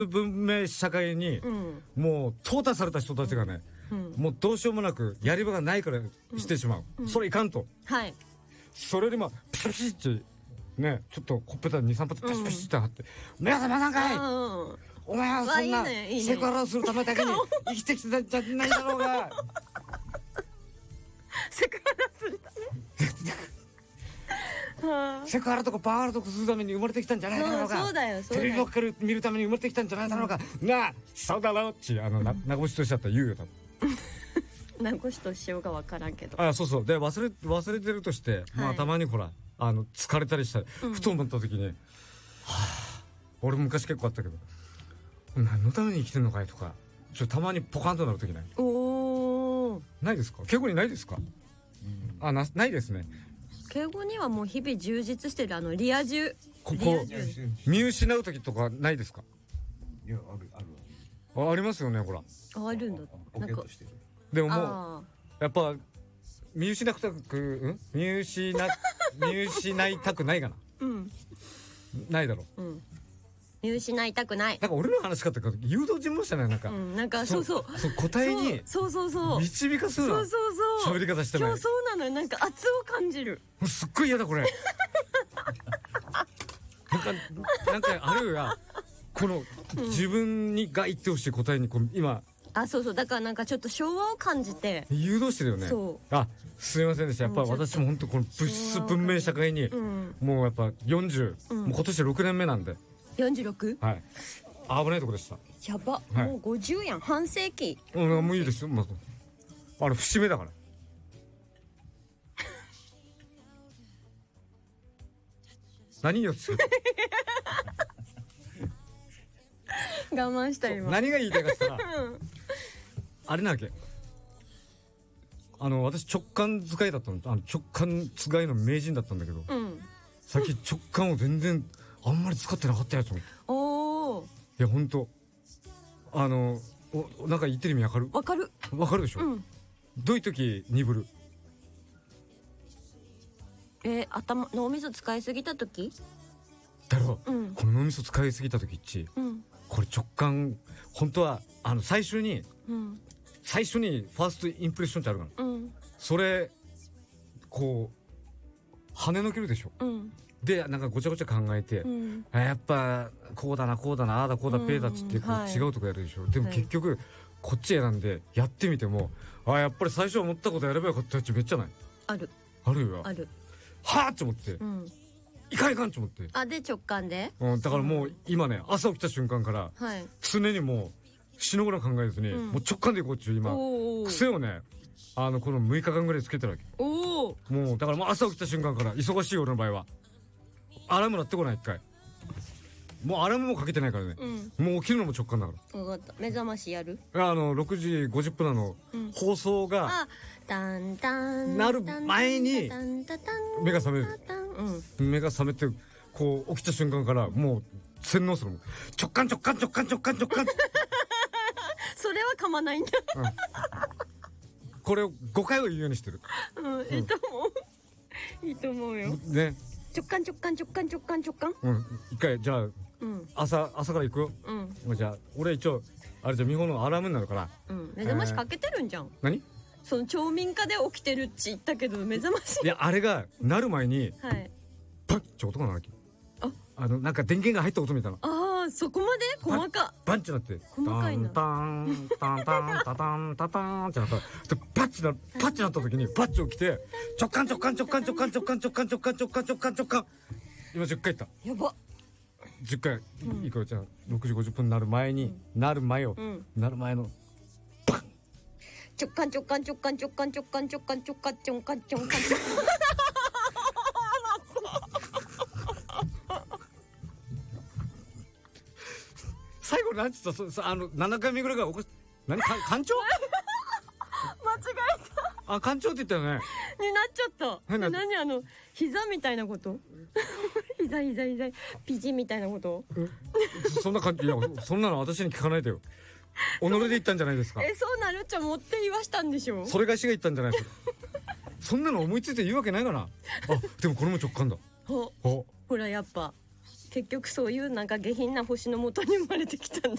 文明社会に、もう淘汰された人たちがね、もうどうしようもなくやり場がないからしてしまう、それいかんと、それよりもピシピシってね、ちょっとコッペた2、3発ピシピシって貼って「目が覚まさんかい、お前はそんなセクハラをするためだけに生きてきてたんじゃないだろうが」 セクハラするためセクハラとかパワハラとかするために生まれてきたんじゃないだろうが、 そうだよテレビばっかり見るために生まれてきたんじゃないだろうが、なあそうだろうって名越しとしちゃったら言うよ多分。 名越としようが分からんけど、 そうそうで忘れてるとして、まあたまにほら疲れたりしたら、ふと思った時に、はあ俺昔結構あったけど何のために生きてんのかいとかたまにポカンとなる時ない？ないですか？敬語にないですか？ないですね。 敬語にはもう日々充実してるリア充見失う時とかないですか？ いやありますよねほら。 あるんだ。 ポケットしてる。 でももうやっぱ見失いたくないかな。ないだろ。 見失いたくない。 なんか俺の話し方が誘導尋問したねなんか。 なんかそう答えに導かすような喋り方してない。 今日そうなのよ。なんか圧を感じる。 すっごい嫌だこれ。なんかあるいはこの自分が言ってほしい答えに今。 そうだからなんかちょっと昭和を感じて誘導してるよね。すいませんでした。やっぱ私も本当この物質文明社会にもうやっぱ40、もう今年6年目なんで。 46？ はい。危ないとこでした。 やば、もう50やん。半世紀。 もういいですよ。節目だから。何よって我慢した今。 何が言いたいかしたらあれなわけ。私直感使いだったの。直感使いの名人だったんだけど、最近直感を全然あんまり使ってなかったやつも。いやほんとなんか言ってる意味わかる？わかるでしょ。どういう時鈍る？ 脳みそ使いすぎた時だろ。この脳みそ使いすぎた時これ直感本当は最初にファーストインプレッションってあるから、それこう跳ねのけるでしょ。でなんかごちゃごちゃ考えて、やっぱこうだなああだこうだペーだっつって違うとこやるでしょ。でも結局こっち選んでやってみてもやっぱり最初思ったことやればよかったやつめっちゃない？あるよ。はぁって思って、いかんって思って。 で直感で？ だからもう今ね朝起きた瞬間から常にもう死のぐらい考えずにもう直感でいこうっていう今癖をねこの6日間ぐらいつけてるわけ。もうだからもう朝起きた瞬間から忙しい俺の場合はアラーム鳴ってこない一回。もうアラームもかけてないからね、もう起きるのも直感だから。 分かった。目覚ましやる ？6時50分放送がなる前に目が覚める。目が覚めてこう起きた瞬間からもう洗脳するもん。直感それは噛まないんだ。 これを5回は言うようにしてる。 いいと思うよね。 直感。 一回じゃあ朝から行くよ。じゃあ俺一応あれじゃ美穂のアラームになるから。 目覚ましかけてるんじゃん。 何？ その町民家で起きてるって言ったけど目覚まし。 いやあれが鳴る前にパッって音が鳴るわけ。なんか電源が入った音みたいな。 そこまで細かバンってなって細かいな。 タンタンタンタタンタタンってなったでパッチなった時にパッチ起きて直感今10回言った。 やば。 10回いくよ。じゃあ6時50分になる前のなる前のバン。 直感最後なんつった7回目ぐらいが起こし何干潮？ 間違えた。 干潮って言ったよね。 になっちゃった。何膝みたいなこと？膝ピジみたいなこと？ そんな感じ。いやそんなの私に聞かないでよ。己で言ったんじゃないですか。 そうなるっちゃ持って言わしたんでしょ。 それがしが言ったんじゃないですか。そんなの思いついて言うわけないかな。でもこれも直感だ。 ほらやっぱ結局そういうなんか下品な星のもとに生まれてきたんで